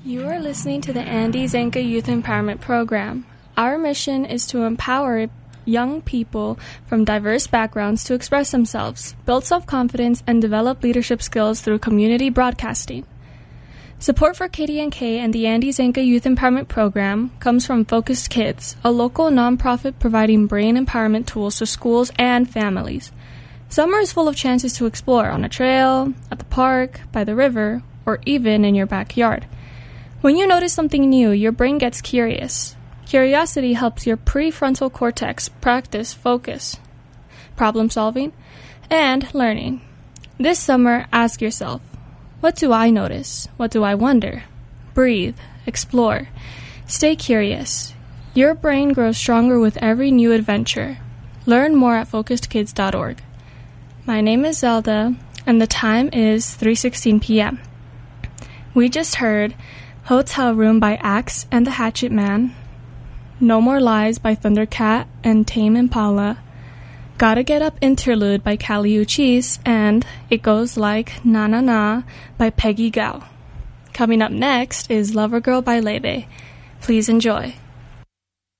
You are listening to the Andy Zanka Youth Empowerment Program. Our mission is to empower young people from diverse backgrounds to express themselves, build self-confidence, and develop leadership skills through community broadcasting. Support for KDNK and the Andy Zanka Youth Empowerment Program comes from Focused Kids, a local nonprofit providing brain empowerment tools to schools and families. Summer is full of chances to explore on a trail, at the park, by the river, or even in your backyard. When you notice something new, your brain gets curious. Curiosity helps your prefrontal cortex practice focus, problem solving, and learning. This summer, ask yourself, what do I notice? What do I wonder? Breathe, explore, stay curious. Your brain grows stronger with every new adventure. Learn more at focusedkids.org. My name is Zelda, and the time is 3:16 p.m. We just heard Hotel Room by Axe and the Hatchet Man, No More Lies by Thundercat and Tame Impala, Gotta Get Up Interlude by Kali Uchis, and It Goes Like Na Na Na by Peggy Gao. Coming up next is Lover Girl by Lebe. Please enjoy.